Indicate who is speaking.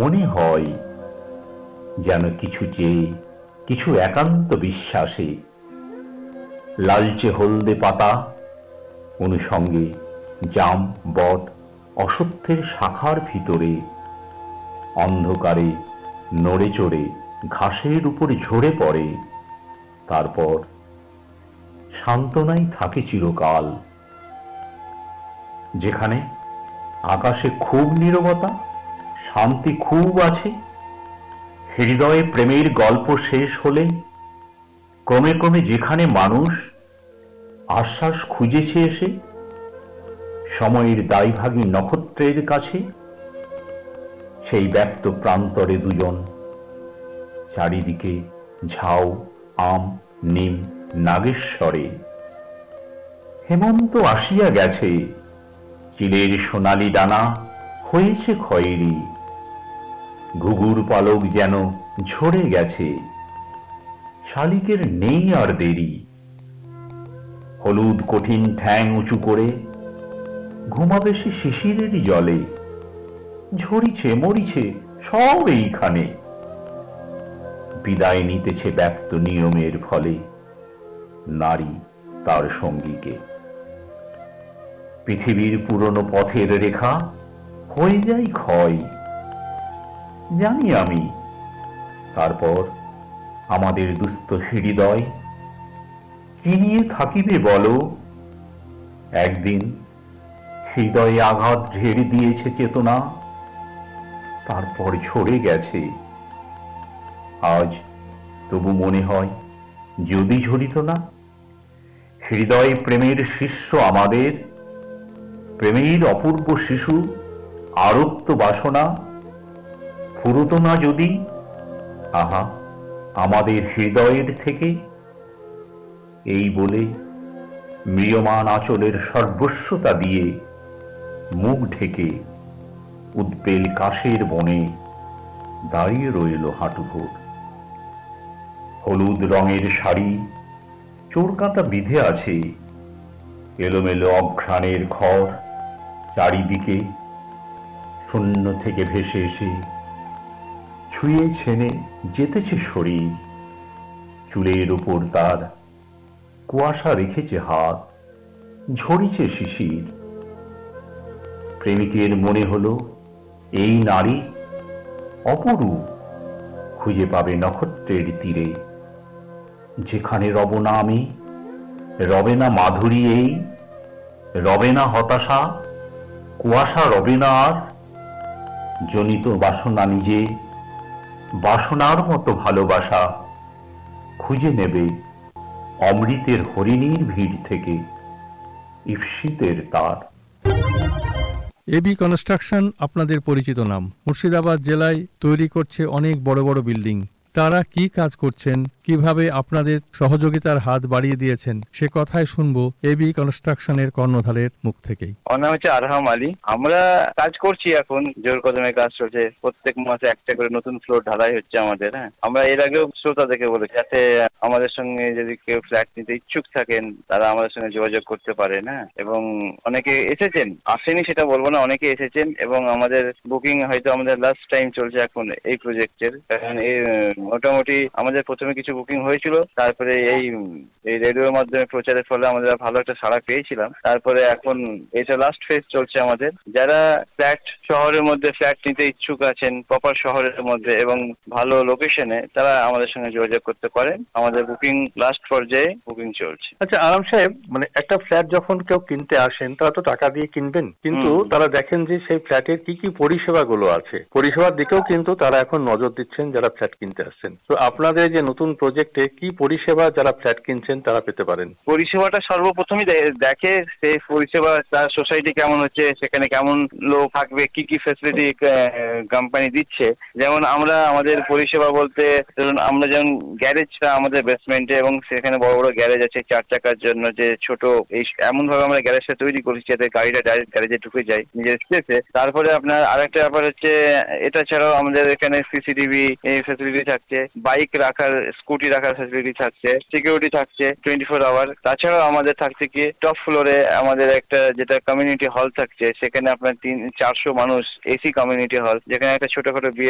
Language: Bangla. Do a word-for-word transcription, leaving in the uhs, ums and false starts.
Speaker 1: মনে হয় যেন কিছু চেয়ে, কিছু একান্ত বিশ্বাসে। লালচে হলদে পাতা, অনুষঙ্গে জাম, বট, অসত্যের শাখার ভিতরে অন্ধকারে নড়ে চড়ে ঘাসের উপরে ঝরে পড়ে। তারপর সান্ত্বনাই থাকে চিরকাল। যেখানে আকাশে খুব নীরবতা, শান্তি খুব আছে, হৃদয়ে প্রেমের গল্প শেষ হলে ক্রমে ক্রমে যেখানে মানুষ আশ্বাস খুঁজেছে এসে সময়ের দায়ভাগী নক্ষত্রের কাছে, সেই ব্যক্ত প্রান্তরে দুজন, চারিদিকে ঝাউ, আম, নিম, নাগেশ্বরে। হেমন্ত আসিয়া গেছে, চিলের সোনালি ডানা হয়েছে খয়েরি, ঘুঘুর পালক যেন ঝরে গেছে, শালিকের নেই আর দেরি। হলুদ কঠিন ঠ্যাং উঁচু করে ঘুমাবে সে শিশিরেরই জলে, ঝরিছে মরিছে সব এইখানে, বিদায় নিতেছে ব্যক্ত নিয়মের ফলে নারী তার সঙ্গীকে। পৃথিবীর পুরনো পথের রেখা হয়ে যায় ক্ষয়, জানি আমি। তারপর আমাদের দুস্থ হৃদয় কি নিয়ে থাকিবে বলো? একদিন হৃদয়ে আঘাত ঝেড়ে দিয়েছে চেতনা, তারপর ঝরে গেছে। আজ তবু মনে হয় যদি ঝরিত না। হৃদয় প্রেমের শিষ্য আমাদের, প্রেমের অপূর্ব শিশু আরক্ত বাসনা ফুরত না যদি, আহা আমাদের হৃদয়ের থেকে। এই বলে ম্রিয়মান আঁচলের সর্বস্বতা দিয়ে মুখ ঢেকে উদ্বেল কাশের বনে দাঁড়িয়ে রইল হাঁটুভোর। হলুদ রঙের শাড়ি চোরকাঁটা বিধে আছে, এলোমেলো অঘ্রাণের খড় চারিদিকে, শূন্য থেকে ভেসে এসে ছুঁয়ে ছেনে যেতেছে শরীর। চুলের উপর তার কুয়াশা রেখেছে হাত, ঝরিছে শিশির। প্রেমিকের মনে হলো এই নারী অপরূপ, খুঁজে পাবে নক্ষত্রের তীরে। যেখানে রব না আমি, রবে না মাধুরী, এই রবে না হতাশা, কুয়াশা রবে না আর। জনিত বাসনা নিজে, বাসনার মতো ভালোবাসা খুঁজে নেবে অমৃতের হরিণীর ভিড় থেকে ঈপ্সিতের তার।
Speaker 2: এবি কনস্ট্রাকশন আপনাদের পরিচিত নাম। মুর্শিদাবাদ জেলায় তৈরি করছে অনেক বড় বড় বিল্ডিং। তারা কি কাজ করছেন, কিভাবে আপনাদের সহযোগিতার হাত বাড়িয়ে দিয়েছেন, সে কথাই শুনবো এবি কনস্ট্রাকশনের কর্ণধারের মুখ থেকেই।
Speaker 3: আমার নাম হচ্ছে আরহাম আলী। আমরা কাজ করছি, এখন জোর কদমে কাজ চলছে। প্রত্যেক মাসে একটা করে নতুন ফ্লোর ঢালাই হচ্ছে আমাদের। হ্যাঁ, আমরা এর আগেও শ্রোতা দেখে বলেছি যাতে আমাদের সঙ্গে যদি কেউ ফ্ল্যাট নিতে ইচ্ছুক থাকেন তারা আমাদের সঙ্গে যোগাযোগ করতে পারেন। হ্যাঁ, এবং অনেকে এসেছেন, আসেনি সেটা বলবো না, অনেকে এসেছেন এবং আমাদের বুকিং হয়তো আমাদের লাস্ট টাইম চলছে এখন এই প্রজেক্টের। কারণ এই মোটামুটি আমাদের প্রথমে কিছু বুকিং হয়েছিল, তারপরে এই এই রেডিওর মাধ্যমে প্রচারের ফলে আমাদের ভালো একটা সাড়া পেয়েছিলাম। তারপরে এখন এটা লাস্ট ফেজ চলছে আমাদের। যারা ফ্ল্যাট শহরের মধ্যে ফ্ল্যাট নিতে ইচ্ছুক আছেন, প্রপার শহরের মধ্যে এবং ভালো লোকেশনে, তারা আমাদের সঙ্গে যোগাযোগ করতে পারেন। আমাদের বুকিং লাস্ট পর্যায়ে বুকিং চলছে।
Speaker 4: আচ্ছা আরাম সাহেব, মানে একটা ফ্ল্যাট যখন কেউ কিনতে আসেন তারা তো টাকা দিয়ে কিনবেন, কিন্তু তারা দেখেন যে সেই ফ্ল্যাটের কি কি পরিষেবা গুলো আছে, পরিষেবার দিকেও কিন্তু তারা এখন নজর দিচ্ছেন যারা ফ্ল্যাট কিনতে আসছেন। তো আপনাদের যে নতুন প্রজেক্টে কি পরিষেবা যারা ফ্ল্যাট কিনছেন তারা পেতে পারেন?
Speaker 3: পরিষেবাটা সর্বপ্রথমই দেখে সেই পরিষেবা তার সোসাইটি কেমন হচ্ছে, সেখানে কেমন লোক থাকবে, কি কি ফ্যাসিলিটি কোম্পানি দিচ্ছে। যেমন আমরা আমাদের পরিষেবা বলতে ধরুন আমরা যেমন গ্যারেজটা আমাদের বেসমেন্টে এবং সেখানে বড় বড় গ্যারেজ আছে চার চাকার জন্য, যে ছোট এই এমন ভাবে আমরা গ্যারেজটা তৈরি করেছি যাতে গাড়িটা ডাইরেক্ট গ্যারেজে ঢুকে যায় নিজের স্পেসে। তারপরে আপনার আরেকটা ব্যাপার হচ্ছে এটা ছাড়াও আমাদের এখানে সিসিটিভি এই ফ্যাসিলিটি থাকছে, বাইক রাখার স্কুটি রাখার ফ্যাসিলিটি থাকছে, সিকিউরিটি থাকছে টোয়েন্টি ফোর আওয়ার। তাছাড়াও আমাদের থাকছে কি টপ ফ্লোরে আমাদের একটা যেটা কমিউনিটি হল থাকছে, সেখানে আপনার তিন চারশো মানুষ এসি কমিউনিটি হল, যেখানে একটা ছোটখাটো বিয়ে